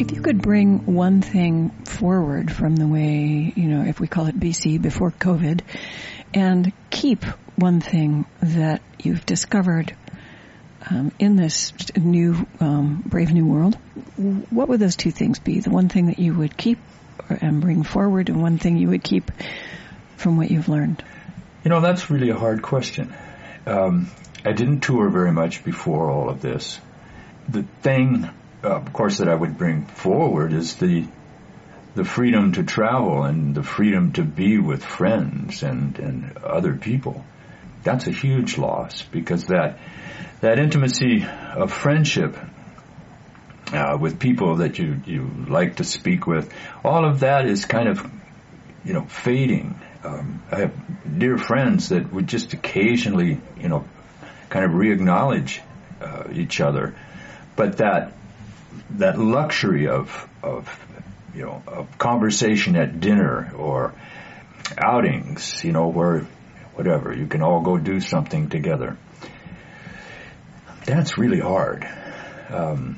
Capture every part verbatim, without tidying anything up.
If you could bring one thing forward from the way, you know, if we call it B C, before COVID, and keep one thing that you've discovered um, in this new, um, brave new world, what would those two things be? The one thing that you would keep and bring forward, and one thing you would keep from what you've learned? You know, that's really a hard question. Um, I didn't tour very much before all of this. The thing, uh, of course, that I would bring forward is the the freedom to travel and the freedom to be with friends and, and other people. That's a huge loss, because that that intimacy of friendship uh, with people that you, you like to speak with, all of that is kind of, you know, fading. Um, I have dear friends that would just occasionally, you know, kind of re-acknowledge uh, each other. But that that luxury of, of, you know, of conversation at dinner or outings, you know, where whatever, you can all go do something together. That's really hard. Um,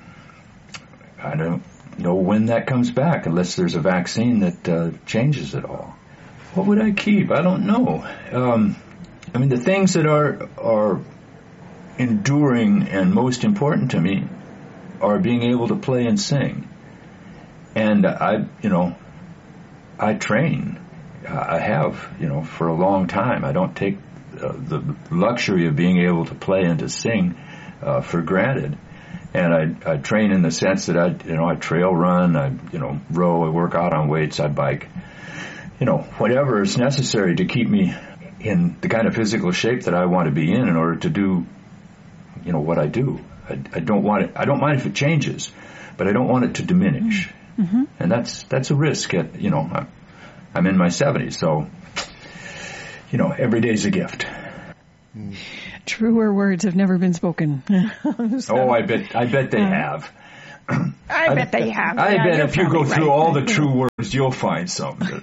I don't know when that comes back, unless there's a vaccine that uh, changes it all. What would I keep? I don't know. Um, I mean, the things that are are enduring and most important to me are being able to play and sing. And I, you know, I train. I have, you know, for a long time. I don't take uh, the luxury of being able to play and to sing uh, for granted. And I, I train in the sense that I, you know, I trail run, I, you know, row, I work out on weights, I bike. You know, whatever is necessary to keep me in the kind of physical shape that I want to be in in order to do, you know, what I do. I, I don't want it. I don't mind if it changes, but I don't want it to diminish. Mm-hmm. And that's that's a risk. At, you know, I'm, I'm in my seventies, so you know, every day's a gift. Mm. Truer words have never been spoken. so, oh, I bet I bet they uh, have. I, I bet they have. I yeah, bet if you go through right. all the true words, you'll find something.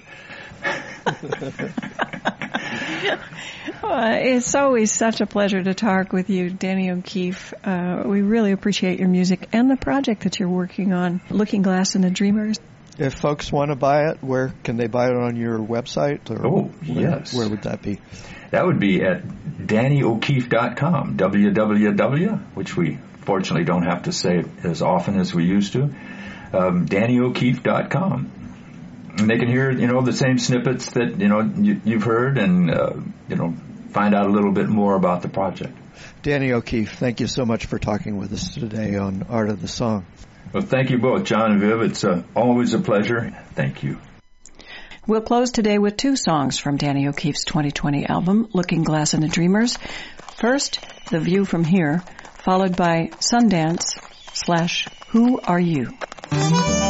Uh, it's always such a pleasure to talk with you, Danny O'Keefe. Uh, we really appreciate your music and the project that you're working on, Looking Glass and the Dreamers. If folks want to buy it, where can they buy it? On your website? Or oh, where, yes. Where would that be? That would be at danny o'keefe dot com, w w w, which we fortunately don't have to say as often as we used to, um, danny o'keefe dot com. And they can hear, you know, the same snippets that, you know, you, you've heard and, uh, you know, find out a little bit more about the project. Danny O'Keefe, thank you so much for talking with us today on Art of the Song. Well, thank you both, John and Viv. It's uh, always a pleasure. Thank you. We'll close today with two songs from Danny O'Keefe's twenty twenty album, Looking Glass and the Dreamers. First, The View from Here, followed by Sundance slash Who Are You?